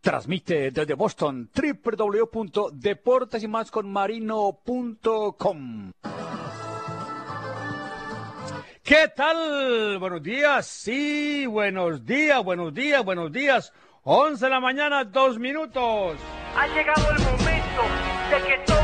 Transmite desde Boston, www.deportesymasconmarino.com. ¿Qué tal? Buenos días, sí, buenos días. 11 de la mañana, 2 minutos. Ha llegado el momento de que todos